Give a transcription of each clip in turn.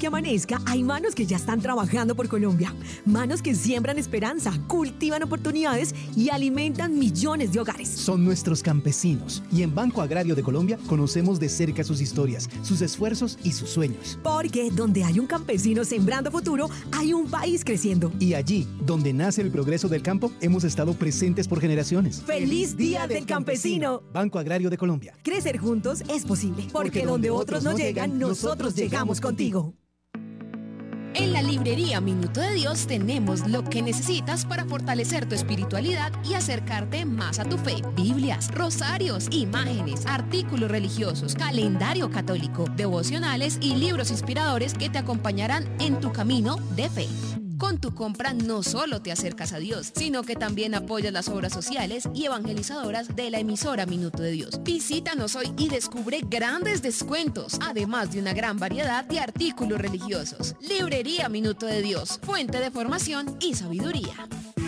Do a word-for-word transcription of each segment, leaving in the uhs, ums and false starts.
que amanezca, hay manos que ya están trabajando por Colombia. Manos que siembran esperanza, cultivan oportunidades y alimentan millones de hogares. Son nuestros campesinos y en Banco Agrario de Colombia conocemos de cerca sus historias, sus esfuerzos y sus sueños. Porque donde hay un campesino sembrando futuro, hay un país creciendo. Y allí, donde nace el progreso del campo, hemos estado presentes por generaciones. ¡Feliz Día del Campesino! Banco Agrario de Colombia. Crecer juntos es posible. Porque, Porque donde otros no llegan, nosotros llegamos contigo. En la librería Minuto de Dios tenemos lo que necesitas para fortalecer tu espiritualidad y acercarte más a tu fe. Biblias, rosarios, imágenes, artículos religiosos, calendario católico, devocionales y libros inspiradores que te acompañarán en tu camino de fe. Con tu compra no solo te acercas a Dios, sino que también apoyas las obras sociales y evangelizadoras de la emisora Minuto de Dios. Visítanos hoy y descubre grandes descuentos, además de una gran variedad de artículos religiosos. Librería Minuto de Dios, fuente de formación y sabiduría.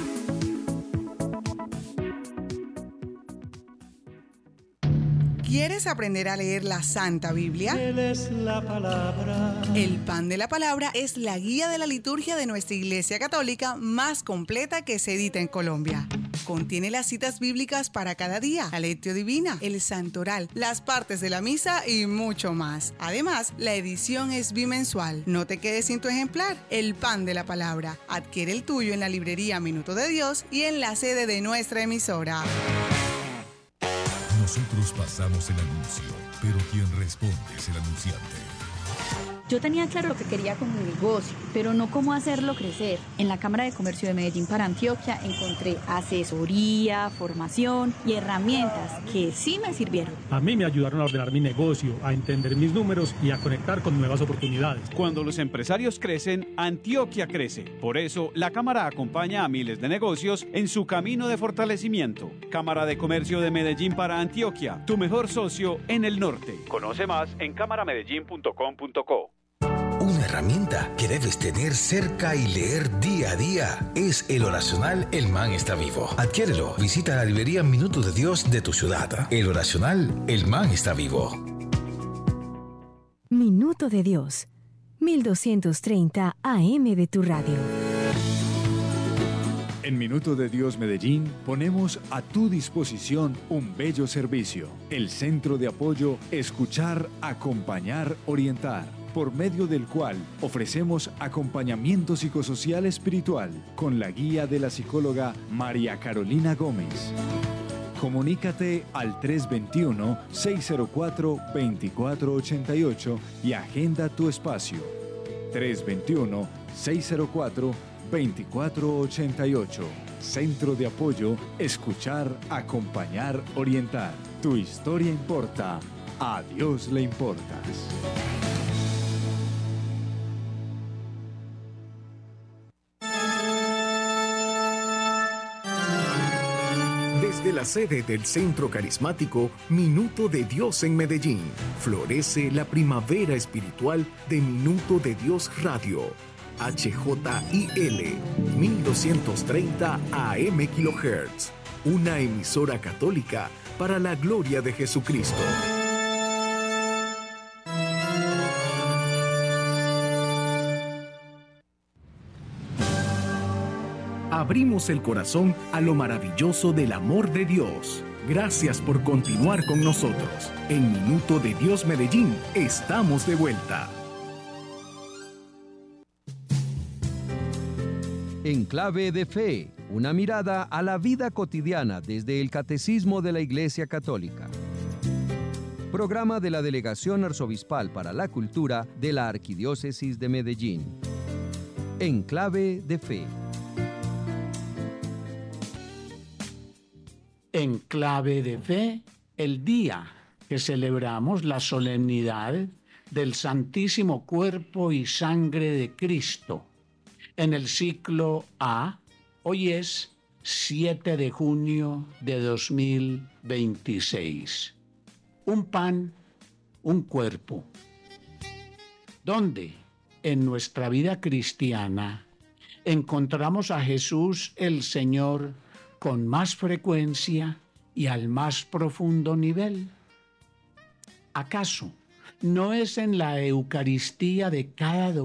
¿Quieres aprender a leer la Santa Biblia? Él es la palabra. El Pan de la Palabra es la guía de la liturgia de nuestra Iglesia Católica más completa que se edita en Colombia. Contiene las citas bíblicas para cada día, la lectio divina, el santoral, las partes de la misa y mucho más. Además, la edición es bimensual. No te quedes sin tu ejemplar. El Pan de la Palabra. Adquiere el tuyo en la librería Minuto de Dios y en la sede de nuestra emisora. Nosotros pasamos el anuncio, pero quien responde es el anunciante. Yo tenía claro lo que quería con mi negocio, pero no cómo hacerlo crecer. En la Cámara de Comercio de Medellín para Antioquia encontré asesoría, formación y herramientas que sí me sirvieron. A mí me ayudaron a ordenar mi negocio, a entender mis números y a conectar con nuevas oportunidades. Cuando los empresarios crecen, Antioquia crece. Por eso, la Cámara acompaña a miles de negocios en su camino de fortalecimiento. Cámara de Comercio de Medellín para Antioquia, tu mejor socio en el norte. Conoce más en cámara medellín punto com punto co. Una herramienta que debes tener cerca y leer día a día es el oracional El Man está vivo. Adquiérelo. Visita la librería Minuto de Dios de tu ciudad. El oracional El Man está vivo. Minuto de Dios. mil doscientos treinta A M de tu radio. En Minuto de Dios Medellín ponemos a tu disposición un bello servicio. El Centro de Apoyo Escuchar, Acompañar, Orientar, por medio del cual ofrecemos acompañamiento psicosocial espiritual con la guía de la psicóloga María Carolina Gómez. Comunícate al tres dos uno, seis cero cuatro, dos cuatro ocho ocho y agenda tu espacio. tres dos uno, seis cero cuatro, dos cuatro ocho ocho. Centro de Apoyo Escuchar, Acompañar, Orientar. Tu historia importa. A Dios le importas. Desde la sede del Centro Carismático Minuto de Dios en Medellín, florece la primavera espiritual de Minuto de Dios Radio. H J I L mil doscientos treinta A M kHz, una emisora católica para la gloria de Jesucristo. Abrimos el corazón a lo maravilloso del amor de Dios. Gracias por continuar con nosotros. En Minuto de Dios Medellín, estamos de vuelta. En Clave de Fe, una mirada a la vida cotidiana desde el Catecismo de la Iglesia Católica. Programa de la Delegación Arzobispal para la Cultura de la Arquidiócesis de Medellín. En Clave de Fe. En Clave de Fe, el día que celebramos la solemnidad del Santísimo Cuerpo y Sangre de Cristo. En el ciclo A, hoy es siete de junio de dos mil veintiséis. Un pan, un cuerpo. ¿Dónde en nuestra vida cristiana encontramos a Jesús el Señor con más frecuencia y al más profundo nivel? ¿Acaso no es en la Eucaristía de cada